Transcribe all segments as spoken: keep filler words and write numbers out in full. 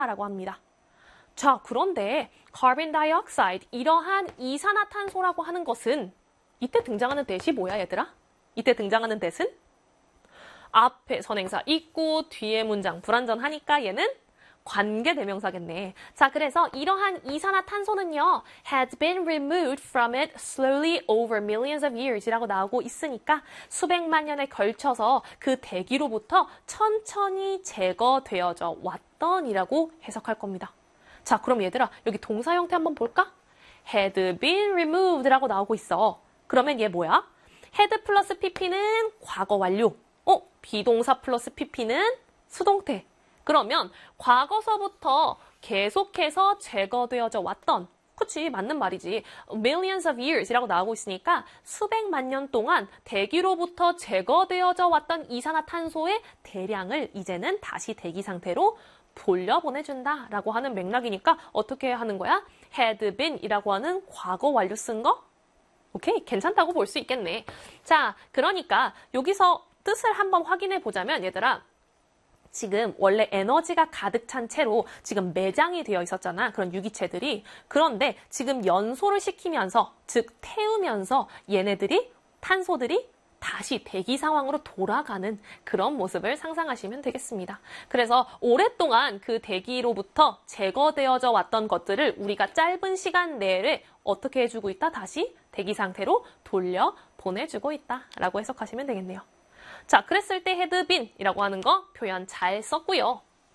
라고 합니다. 자, 그런데 carbon dioxide, 이러한 이산화탄소라고 하는 것은 이때 등장하는 대시 뭐야, 얘들아? 이때 등장하는 대신 앞에 선행사 있고 뒤에 문장 불완전하니까 얘는 관계대명사겠네. 자, 그래서 이러한 이산화탄소는요, had been removed from it slowly over millions of years 이라고 나오고 있으니까 수백만 년에 걸쳐서 그 대기로부터 천천히 제거되어져 왔던이라고 해석할 겁니다. 자, 그럼 얘들아, 여기 동사 형태 한번 볼까? had been removed라고 나오고 있어. 그러면 얘 뭐야? had 플러스 pp는 과거 완료. 어? 비동사 플러스 pp는 수동태. 그러면 과거서부터 계속해서 제거되어져 왔던, 그치, 맞는 말이지. millions of years 이라고 나오고 있으니까 수백만 년 동안 대기로부터 제거되어져 왔던 이산화탄소의 대량을 이제는 다시 대기 상태로 돌려보내준다 라고 하는 맥락이니까 어떻게 하는 거야? had been 이라고 하는 과거 완료 쓴 거? 오케이, 괜찮다고 볼 수 있겠네. 자, 그러니까 여기서 뜻을 한번 확인해 보자면 얘들아, 지금 원래 에너지가 가득 찬 채로 지금 매장이 되어 있었잖아. 그런 유기체들이. 그런데 지금 연소를 시키면서, 즉 태우면서 얘네들이, 탄소들이 다시 대기 상황으로 돌아가는 그런 모습을 상상하시면 되겠습니다. 그래서 오랫동안 그 대기로부터 제거되어져 왔던 것들을 우리가 짧은 시간 내에 어떻게 해주고 있다? 다시 대기 상태로 돌려 보내주고 있다라고 해석하시면 되겠네요. 자, 그랬을 때 had been이라고 하는 거 표현 잘 썼고요.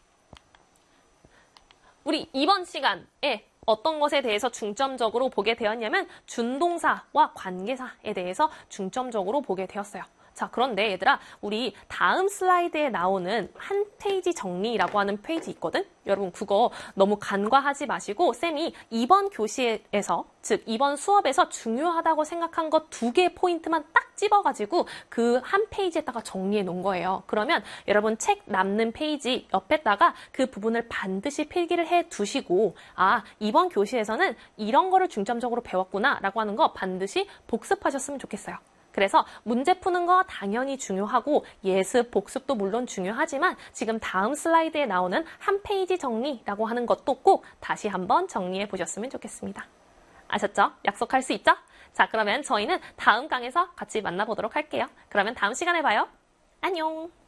우리 이번 시간에 어떤 것에 대해서 중점적으로 보게 되었냐면 준동사와 관계사에 대해서 중점적으로 보게 되었어요. 자, 그런데 얘들아, 우리 다음 슬라이드에 나오는 한 페이지 정리라고 하는 페이지 있거든? 여러분 그거 너무 간과하지 마시고 쌤이 이번 교시에서, 즉 이번 수업에서 중요하다고 생각한 것 두 개 포인트만 딱 집어가지고 그 한 페이지에다가 정리해 놓은 거예요. 그러면 여러분 책 남는 페이지 옆에다가 그 부분을 반드시 필기를 해 두시고, 아, 이번 교시에서는 이런 거를 중점적으로 배웠구나 라고 하는 거 반드시 복습하셨으면 좋겠어요. 그래서 문제 푸는 거 당연히 중요하고 예습, 복습도 물론 중요하지만 지금 다음 슬라이드에 나오는 한 페이지 정리라고 하는 것도 꼭 다시 한번 정리해 보셨으면 좋겠습니다. 아셨죠? 약속할 수 있죠? 자, 그러면 저희는 다음 강에서 같이 만나보도록 할게요. 그러면 다음 시간에 봐요. 안녕!